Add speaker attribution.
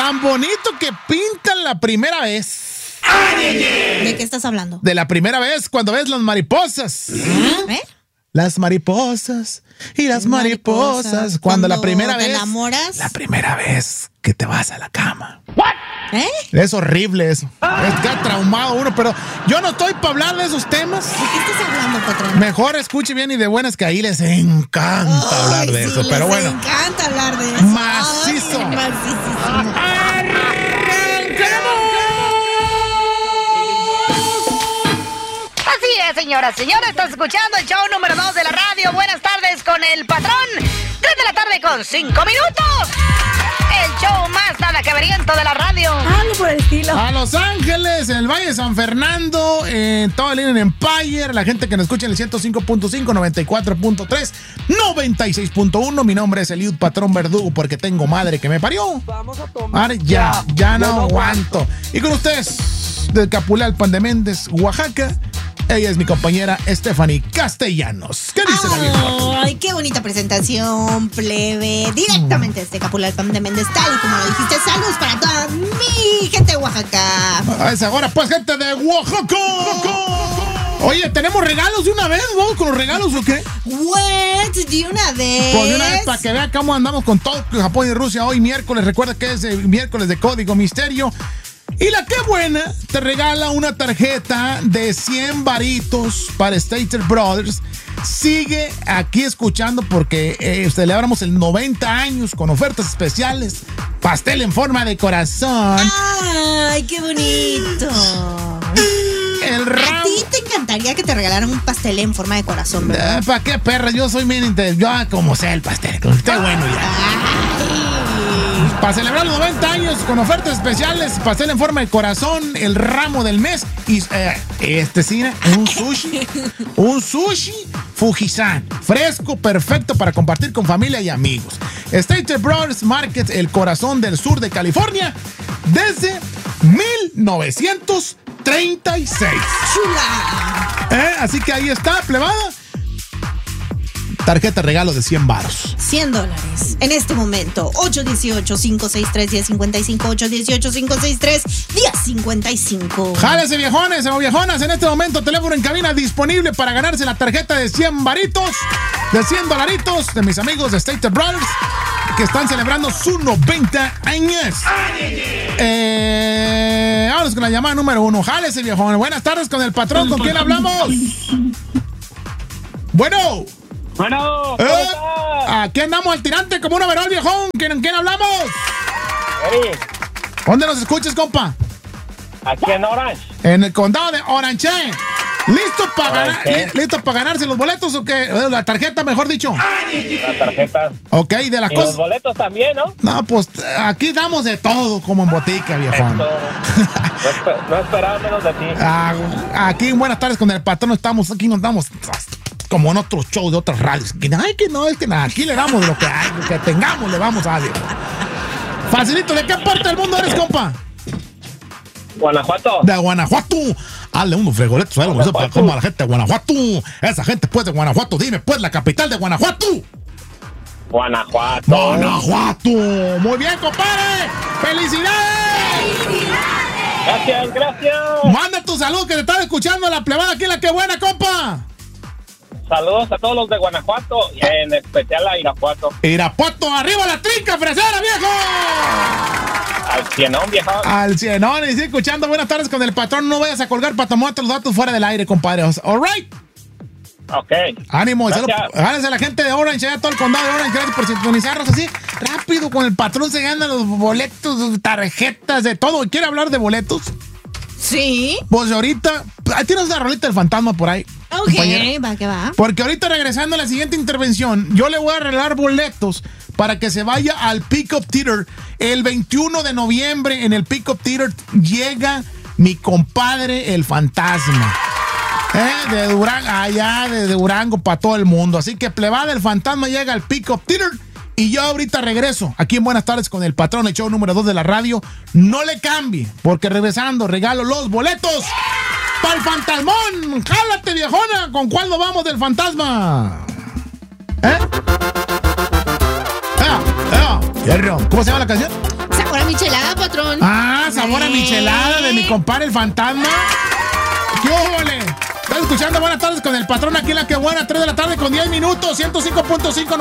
Speaker 1: Tan bonito que pintan la primera vez.
Speaker 2: ¿De qué estás hablando?
Speaker 1: De la primera vez cuando ves las mariposas.
Speaker 2: ¿Eh?
Speaker 1: Las mariposas y las mariposas. Cuando la primera
Speaker 2: te
Speaker 1: vez.
Speaker 2: enamoras.
Speaker 1: La primera vez que te vas a la cama.
Speaker 2: ¿Eh?
Speaker 1: Es horrible eso. Está traumado uno, pero yo no estoy para hablar de esos temas.
Speaker 2: ¿De qué estás hablando, patrón?
Speaker 1: Mejor escuche bien y de buenas que ahí les encanta hablar de eso. Pero bueno.
Speaker 2: Me encanta hablar de eso.
Speaker 1: Macizo.
Speaker 2: Ay, macísimo.
Speaker 3: Así es, señoras, señores, estás escuchando el show número 2 de la radio. Buenas tardes con el patrón. 3 de la tarde con 5 minutos. El show más nada que veriento de la radio.
Speaker 2: Algo por el estilo.
Speaker 1: A Los Ángeles, en el Valle de San Fernando, en todo el Inland Empire, la gente que nos escucha en el 105.5, 94.3, 96.1. Mi nombre es Eliud Patrón Verdugo porque tengo madre que me parió.
Speaker 4: Vamos a tomar.
Speaker 1: Ya no aguanto. Y con ustedes, del Capulalpan de Méndez, Oaxaca, ella es mi compañera Stephanie Castellanos. ¿Qué dice la vieja?
Speaker 2: Ay, qué bonita presentación, plebe. Directamente desde Capulalpan de Méndez, tal y como lo dijiste. Saludos para toda mi gente de Oaxaca.
Speaker 1: A esa hora, pues, gente de Oaxaca. Oye, ¿tenemos regalos de una vez? ¿Vamos con los regalos o qué?
Speaker 2: What? ¿De una vez?
Speaker 1: Pues de una vez para que vean cómo andamos con todo Japón y Rusia hoy miércoles. Recuerda que es miércoles de Código Misterio. Y la que buena te regala una tarjeta de 100 varitos para Stater Brothers. Sigue aquí escuchando porque celebramos el 90 años con ofertas especiales. Pastel en forma de corazón.
Speaker 2: Ay, qué bonito.
Speaker 1: El ramo.
Speaker 2: A ti te encantaría que te regalaran un pastel en forma de corazón, ¿verdad?
Speaker 1: ¿Para qué, perra? Yo soy bien yo como sea el pastel. Esté bueno ya. Para celebrar los 90 años con ofertas especiales, pastel en forma de corazón, el ramo del mes y un sushi Fujisan, fresco, perfecto para compartir con familia y amigos. Stater Brothers Market, el corazón del sur de California, desde 1936.
Speaker 2: ¡Chula!
Speaker 1: Así que ahí está, plebada. Tarjeta regalo de 100 varos.
Speaker 2: $100. En este momento, 818-563-1055, 818-563-1055.
Speaker 1: Jálese, viejones o viejonas. En este momento, teléfono en cabina disponible para ganarse la tarjeta de 100 varitos, de $100 de mis amigos de Stater Brothers, que están celebrando sus 90 años. Vamos con la llamada número 1. Jálese, viejones. Buenas tardes con el patrón. ¿Con quién hablamos? Bueno.
Speaker 4: Bueno,
Speaker 1: aquí andamos al tirante como un overol, viejón. ¿Con quién hablamos?
Speaker 4: Eri,
Speaker 1: ¿Dónde nos escuchas, compa?
Speaker 4: aquí en Orange.
Speaker 1: En el condado de Orange. ¿Listo para ganarse los boletos o qué? La tarjeta, mejor dicho.
Speaker 4: La tarjeta.
Speaker 1: Ok, de las
Speaker 4: Y los
Speaker 1: cosas.
Speaker 4: boletos también, ¿no?
Speaker 1: No, pues aquí damos de todo como en botica, viejón.
Speaker 4: Eso. No esperaba menos de ti.
Speaker 1: Aquí en Buenas Tardes con el patrón aquí nos damos como en otros shows de otras radios. Aquí le damos lo que hay, lo que tengamos le vamos a dar. Facilito, ¿de qué parte del mundo eres, compa?
Speaker 4: Guanajuato.
Speaker 1: De Guanajuato. Hazle unos fregoletos a algo para como a la gente de Guanajuato. Esa gente pues de Guanajuato. Dime pues la capital de Guanajuato.
Speaker 4: Guanajuato.
Speaker 1: Guanajuato. Muy bien, compadre. ¡Felicidades!
Speaker 4: Gracias.
Speaker 1: Manda tu salud que te están escuchando la plebada aquí en La Que Buena, compa.
Speaker 4: Saludos a todos los de Guanajuato y en especial a Irapuato.
Speaker 1: Irapuato, arriba la trinca fresera, viejo.
Speaker 4: Al cienón, viejo.
Speaker 1: Al cienón, y sigue escuchando Buenas Tardes con el patrón. No vayas a colgar para tomarte los datos fuera del aire, compadre. All right.
Speaker 4: Ok.
Speaker 1: Ánimo,
Speaker 4: Gracias.
Speaker 1: gracias a la gente de Orange, a todo el condado de Orange, gracias por sintonizarnos así. Rápido, con el patrón se ganan los boletos, tarjetas, de todo. ¿Quiere hablar de boletos?
Speaker 2: Sí.
Speaker 1: Pues ahorita, tienes una rolita del fantasma por ahí.
Speaker 2: Ok,
Speaker 1: compañera.
Speaker 2: va que va.
Speaker 1: Porque ahorita regresando a la siguiente intervención, yo le voy a regalar boletos para que se vaya al Pickup Theater. El 21 de noviembre en el Pickup Theater llega mi compadre el fantasma. De Durango, allá de Durango para todo el mundo. Así que plebada, el fantasma llega al Pickup Theater. Y yo ahorita regreso aquí en Buenas Tardes con el patrón, el show número 2 de la radio. No le cambie, porque regresando regalo los boletos para el fantasmón. ¡Jálate, viejona! ¿Con cuál nos vamos del fantasma? ¿Cómo se llama la canción?
Speaker 2: Sabor a michelada, patrón.
Speaker 1: Ah, sabor a michelada de mi compadre el fantasma. ¡Qué óvole! Estás escuchando Buenas Tardes con el Patrón aquí en La Que Buena, 3 de la tarde con 10 minutos, 105.5